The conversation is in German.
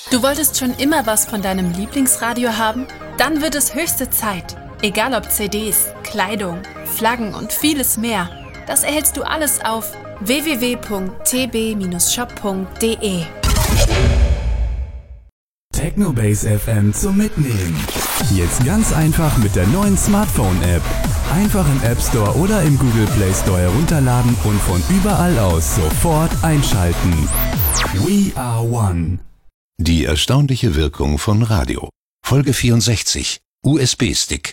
Du wolltest schon immer was von deinem Lieblingsradio haben? Dann wird es höchste Zeit. Egal ob CDs, Kleidung, Flaggen und vieles mehr. Das erhältst du alles auf www.tb-shop.de. Technobase FM zum Mitnehmen. Jetzt ganz einfach mit der neuen Smartphone-App. Einfach im App Store oder im Google Play Store herunterladen und von überall aus sofort einschalten. We are one. Die erstaunliche Wirkung von Radio. Folge 64. USB-Stick.